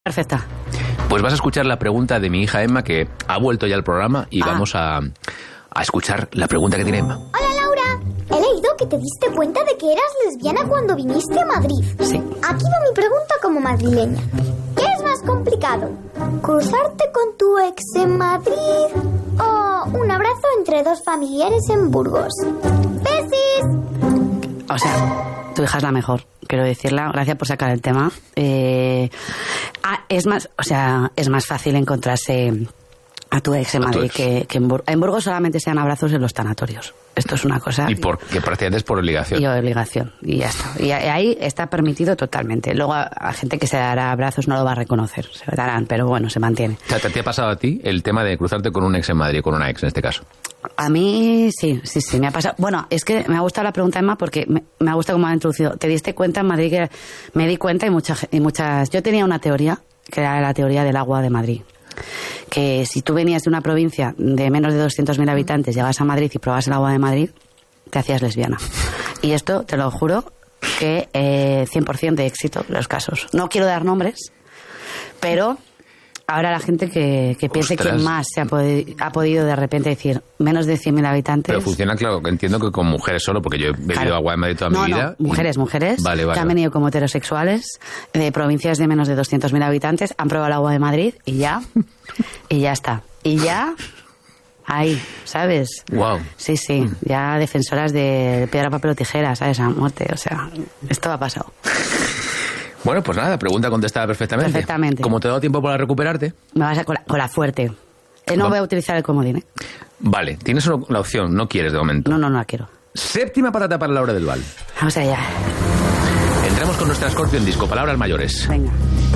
Perfecta. Pues vas a escuchar la pregunta de mi hija Emma, que ha vuelto ya al programa, y vamos a escuchar la pregunta que tiene Emma. Hola, Laura. He leído que te diste cuenta de que eras lesbiana cuando viniste a Madrid. Sí. Aquí va mi pregunta como madrileña. ¿Qué es más complicado? ¿Cruzarte con tu ex en Madrid o un abrazo entre dos familiares en Burgos? ¡Besis! O sea, tu hija es la mejor, quiero decirla. Gracias por sacar el tema. Es más fácil encontrarse a tu ex en Madrid que en Burgos. En Burgos solamente se dan abrazos en los tanatorios. Esto es una cosa... Y porque prácticamente es por obligación. Y obligación, y ya está. Y ahí está permitido totalmente. Luego a gente que se dará abrazos no lo va a reconocer, se lo darán, pero bueno, se mantiene. O sea, ¿te ha pasado a ti el tema de cruzarte con un ex en Madrid, con una ex en este caso? A mí sí, me ha pasado. Bueno, es que me ha gustado la pregunta, Emma, porque me ha gustado cómo ha introducido. ¿Te diste cuenta en Madrid que me di cuenta y muchas... Yo tenía una teoría, que era la teoría del agua de Madrid. Que si tú venías de una provincia de menos de 200.000 habitantes, llegabas a Madrid y probabas el agua de Madrid, te hacías lesbiana. Y esto, te lo juro, que 100% de éxito en los casos. No quiero dar nombres, pero ahora la gente que piense quién más se ha podido de repente decir menos de 100.000 habitantes. Pero funciona, claro, entiendo que con mujeres solo, porque yo he bebido agua de Madrid toda mi vida. No, mujeres, vale, que han venido como heterosexuales de provincias de menos de 200.000 habitantes, han probado el agua de Madrid y ya está. Y ya... Ahí, ¿sabes? Wow. Sí, ya defensoras de piedra, papel o tijera, ¿sabes? A muerte, o sea, esto ha pasado. Bueno, pues nada, pregunta contestada perfectamente. Perfectamente. Como te he dado tiempo para recuperarte... Me vas a con la fuerte. No voy a utilizar el comodín, ¿eh? Vale, tienes la opción, no quieres de momento. No la quiero. Séptima patata para Laura del Val. Vamos allá. Entramos con nuestra Scorpion Disco, palabras mayores. Venga.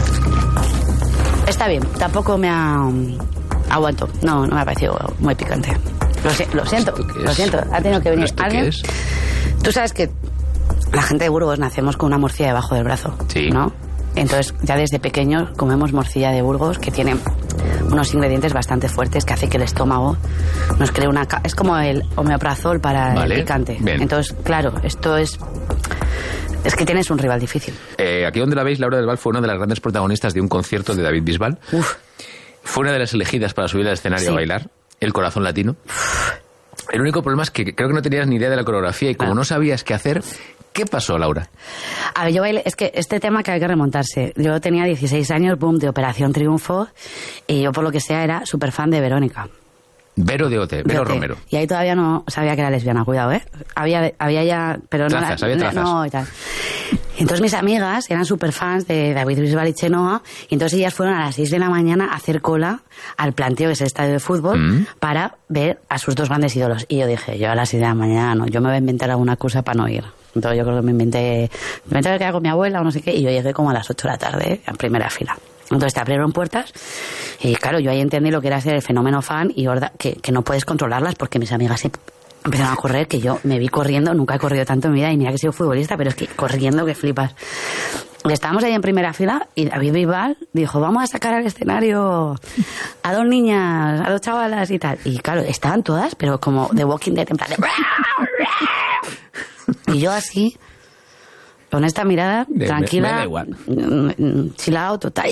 Está bien, tampoco me ha... Aguanto. No me ha parecido muy picante. Lo siento. Ha tenido que venir alguien. ¿Qué es? Tú sabes que la gente de Burgos nacemos con una morcilla debajo del brazo, sí, ¿no? Entonces, ya desde pequeños comemos morcilla de Burgos, que tiene unos ingredientes bastante fuertes que hace que el estómago nos cree una... Es como el omeprazol para el picante. Bien. Entonces, claro, esto es que tienes un rival difícil. Aquí donde la veis, Laura del Val fue una de las grandes protagonistas de un concierto de David Bisbal. Fue una de las elegidas para subir al escenario a bailar, El Corazón Latino. El único problema es que creo que no tenías ni idea de la coreografía y como no sabías qué hacer, ¿qué pasó, Laura? A ver, yo bailé, es que este tema que hay que remontarse. Yo tenía 16 años, boom, de Operación Triunfo, y yo por lo que sea era súper fan de Verónica. Vero Romero. Y ahí todavía no sabía que era lesbiana, cuidado, ¿eh? Había ya... pero trazas, no había trazas. No, y tal. Entonces mis amigas eran súper fans de David Bisbal y Chenoa, y entonces ellas fueron a las 6 de la mañana a hacer cola al Planteo, que es el estadio de fútbol, para ver a sus dos grandes ídolos. Y yo dije, yo a las 6 de la mañana no, yo me voy a inventar alguna cosa para no ir. Entonces yo creo que me inventé que era con mi abuela o no sé qué, y yo llegué como a las 8 de la tarde en primera fila. Entonces te abrieron puertas y claro, yo ahí entendí lo que era ser el fenómeno fan y que no puedes controlarlas porque mis amigas empezaron a correr, que yo me vi corriendo, nunca he corrido tanto en mi vida y mira que he sido futbolista, pero es que corriendo que flipas. Y estábamos ahí en primera fila y David Bisbal dijo, vamos a sacar al escenario a dos niñas, a dos chavalas y tal. Y claro, estaban todas, pero como The Walking Dead, en plan de... Y yo así... con esta mirada tranquila, chilao, total.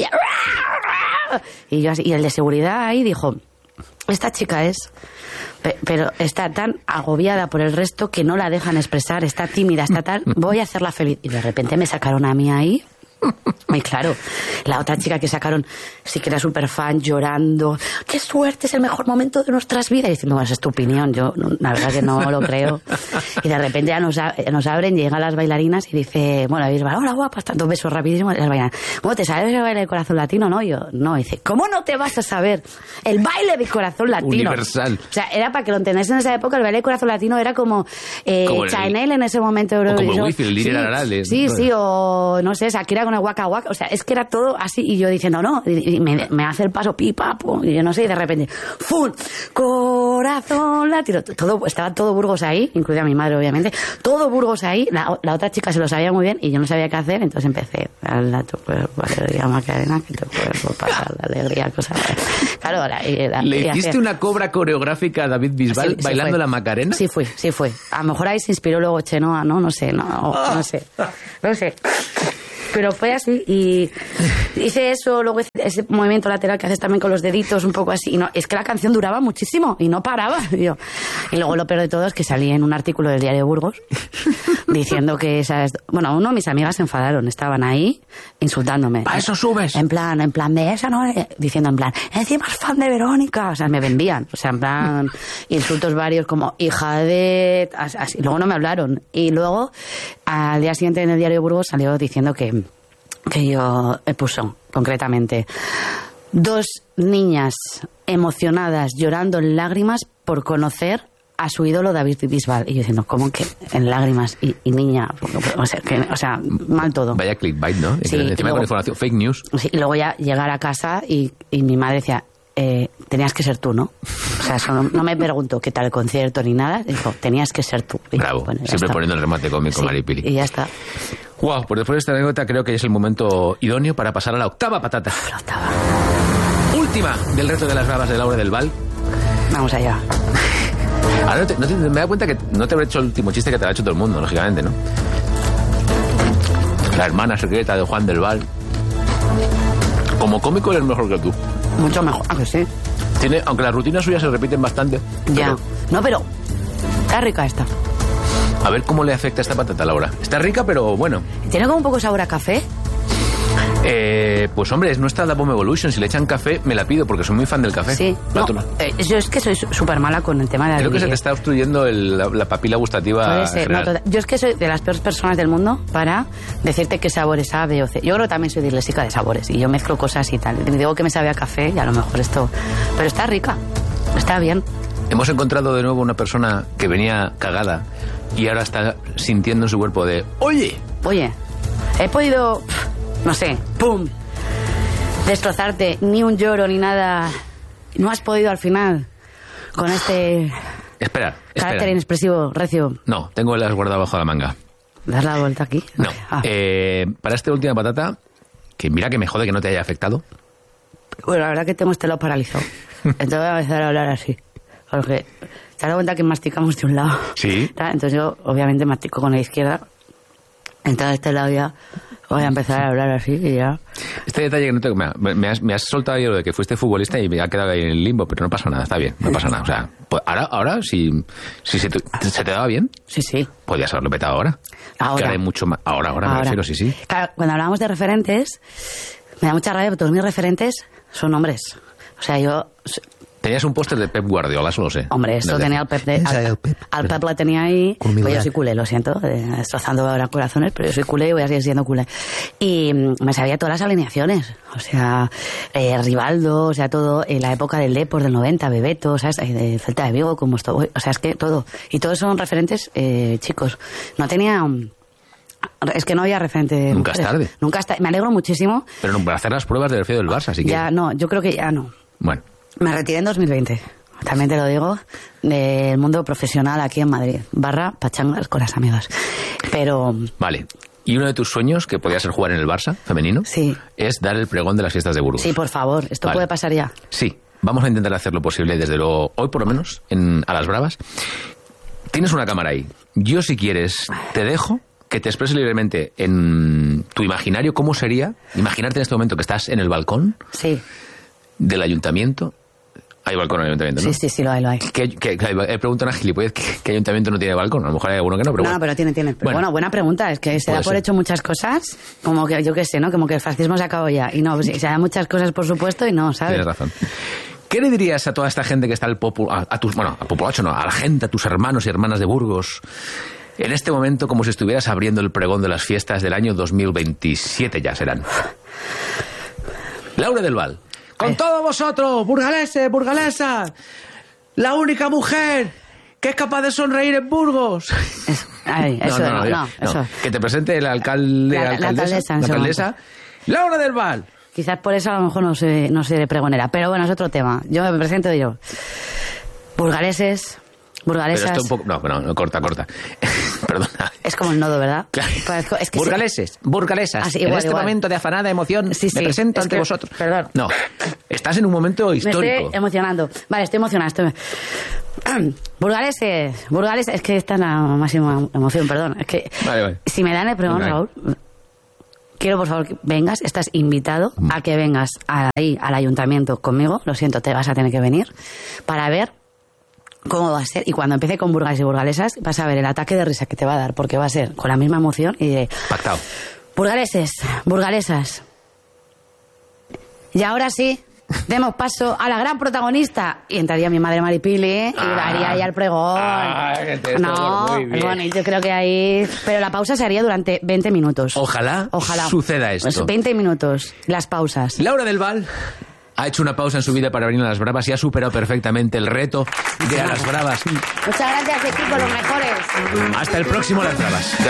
Y yo así, y el de seguridad ahí dijo, esta chica pero está tan agobiada por el resto que no la dejan expresar, está tímida, está tal, voy a hacerla feliz. Y de repente me sacaron a mí ahí. Y claro, la otra chica que sacaron sí que era súper fan, llorando, qué suerte, es el mejor momento de nuestras vidas, y diciendo, bueno, esa es tu opinión, yo la verdad que no lo creo. Y de repente ya nos abren, llegan las bailarinas y dice, bueno, hola guapas, tantos besos rapidísimos, y las bailan, bueno, ¿te sabes el baile del Corazón Latino? No, yo, no, y dice, ¿cómo no te vas a saber el baile del Corazón Latino? Universal. O sea, era para que lo entendáis en esa época, el baile del Corazón Latino era como Chanel en ese momento. O como el Wifi, el líder Arales. Sí, o no sé, Shakira con el Waka Waka, o sea, es que era todo así, y yo diciendo, no, y me hace el paso, pipa, pum, y yo no sé, y de repente, ¡fum! Corazón Latino, estaba todo Burgos ahí, incluida mi madre, obviamente, todo Burgos ahí, la otra chica se lo sabía muy bien, y yo no sabía qué hacer, entonces empecé, a tu cuerpo, alegría, Macarena, que tu cuerpo pasa la alegría, cosas. Claro, ¿Le hiciste una cobra coreográfica a David Bisbal bailando la Macarena? Sí fue. A lo mejor ahí se inspiró luego Chenoa, ¿no? No sé. Pero fue así y hice eso, luego ese movimiento lateral que haces también con los deditos, un poco así. Y no, es que la canción duraba muchísimo y no paraba. Y luego lo peor de todo es que salí en un artículo del Diario de Burgos diciendo que bueno, uno de mis amigas se enfadaron, estaban ahí insultándome. ¿Para eso subes? En plan de esa no, diciendo en plan, encima es fan de Verónica, o sea, me vendían, o sea, en plan insultos varios como hija de así. Luego no me hablaron y luego al día siguiente en el Diario de Burgos salió diciendo que yo puso concretamente 2 niñas emocionadas llorando en lágrimas por conocer a su ídolo David Bisbal. Y yo diciendo, ¿cómo que en lágrimas y niña? O sea, mal todo. Vaya clickbait, ¿no? Sí, encima luego, con información, fake news. Sí, y luego ya llegar a casa y mi madre decía, tenías que ser tú, ¿no? O sea, eso no me preguntó qué tal el concierto ni nada. Dijo, tenías que ser tú. Y bravo, bueno, siempre está. Poniendo el remate cómico, Sí, Maripili. Y ya está. Wow, pues después de esta anécdota creo que es el momento idóneo para pasar a la octava patata. La octava. Última del reto de las bravas de Laura del Val. Vamos allá. Ahora me da cuenta que no te habré hecho el último chiste que te lo ha hecho todo el mundo, lógicamente, ¿no? La hermana secreta de Juan del Val. Como cómico eres mejor que tú. Mucho mejor, aunque sí. Aunque las rutinas suyas se repiten bastante. Ya. No, pero está rica esta. A ver cómo le afecta esta patata, Laura. Está rica, pero bueno. ¿Tiene como un poco sabor a café? Pues hombre, es nuestra La Bomb Evolution. Si le echan café, me la pido porque soy muy fan del café. Sí. No, yo es que soy súper mala con el tema de la Creo que se te está obstruyendo la papila gustativa. Puede ser. No, yo es que soy de las peores personas del mundo para decirte qué sabores A, B o C. Yo creo que también soy disléxica de sabores y yo mezclo cosas y tal. Digo que me sabe a café y a lo mejor esto... Pero está rica. Está bien. Hemos encontrado de nuevo una persona que venía cagada y ahora está sintiendo en su cuerpo de... Oye, he podido... No sé, ¡pum! Destrozarte, ni un lloro ni nada. No has podido al final con este Espera. carácter inexpresivo, recio. No, tengo las guardadas bajo la manga. ¿Das la vuelta aquí? No. Ah. Para esta última patata, que mira que me jode que no te haya afectado. Bueno, la verdad que tengo este lado paralizado. Entonces voy a empezar a hablar así. Porque te das cuenta que masticamos de un lado. Sí. Entonces yo, obviamente, mastico con la izquierda. Entonces este lado ya voy a empezar a hablar así y ya. Este detalle que no te... Me has soltado yo lo de que fuiste futbolista y me ha quedado ahí en el limbo, pero no pasa nada, está bien, no pasa nada. O sea, pues ahora si se te daba bien, sí. podías haberlo petado ahora. Que ahora hay mucho más. Ahora me refiero, sí. Claro, cuando hablábamos de referentes, me da mucha rabia porque todos mis referentes son hombres. O sea, yo... Tenías un póster de Pep Guardiola, eso lo sé. Hombre, esto tenía al Pep. Al Pep la tenía ahí. Pues yo soy culé, lo siento, destrozando ahora corazones, pero yo soy culé y voy a seguir siendo culé. Y me sabía todas las alineaciones. O sea, Rivaldo, o sea, todo, en la época del Depor, del 90, Bebeto, ¿sabes? De Celta de Vigo, como esto. O sea, es que todo. Y todos son referentes chicos. No tenía... Es que no había referente. Nunca es tarde. Nunca es tarde. Me alegro muchísimo. Pero para hacer las pruebas del refiero del Barça, así que... Ya, no, yo creo que ya no. Bueno. Me retiré en 2020, también te lo digo, del mundo profesional aquí en Madrid, / pachangas con las amigas. Pero... Vale. ¿Y uno de tus sueños, que podía ser jugar en el Barça femenino? Sí. Es dar el pregón de las fiestas de Burgos. Sí, por favor, ¿esto puede pasar ya? Sí, vamos a intentar hacer lo posible, desde luego, hoy por lo menos, a las bravas. Tienes una cámara ahí. Yo, si quieres, te dejo que te expreses libremente en tu imaginario cómo sería, imaginarte en este momento que estás en el balcón del ayuntamiento. Hay balcón en el ayuntamiento, ¿no? Sí, lo hay. Preguntan a gilipollez ¿qué ayuntamiento no tiene balcón? A lo mejor hay alguno que no, pero bueno. No, pero tiene. Pero bueno, buena pregunta. Es que se da por hecho muchas cosas, como que, yo qué sé, ¿no? Como que el fascismo se acabó ya. Y no, pues, se da muchas cosas, por supuesto, y no, ¿sabes? Tienes razón. ¿Qué le dirías a toda esta gente que está al populacho, no, a la gente, a tus hermanos y hermanas de Burgos, en este momento como si estuvieras abriendo el pregón de las fiestas del año 2027 ya serán? Laura del Val. Con todos vosotros, burgaleses, burgalesas, la única mujer que es capaz de sonreír en Burgos. Eso. Que te presente el alcalde, la alcaldesa. Laura del Val. Quizás por eso a lo mejor no sé de pregonera, pero bueno, es otro tema. Yo me presento yo. Burgaleses, burgalesas... Pero esto un poco... No, corta. Perdona. Es como el nodo, ¿verdad? Claro. Es que burgaleses, burgalesas. Igual, en este momento de afanada emoción me presento ante vosotros. Perdón. No, estás en un momento histórico. Me estoy emocionando. Vale, estoy emocionada. Burgaleses, es que está en la máxima emoción, perdón. Es que vale. si me dan el pregón, Raúl... quiero por favor que vengas, estás invitado a que vengas ahí al ayuntamiento conmigo, lo siento, te vas a tener que venir, para ver cómo va a ser. Y cuando empiece con burgales y burgalesas, vas a ver el ataque de risa que te va a dar, porque va a ser con la misma emoción y diré... Pactado. Burgaleses, burgalesas. Y ahora sí, demos paso a la gran protagonista. Y entraría mi madre Maripili y daría ahí al pregón. No, bueno, yo creo que ahí... Pero la pausa se haría durante 20 minutos. Ojalá suceda esto. Pues 20 minutos, las pausas. Laura del Val ha hecho una pausa en su vida para venir a Las Bravas y ha superado perfectamente el reto de A las Bravas. Muchas gracias, equipo, los mejores. Hasta el próximo Las Bravas.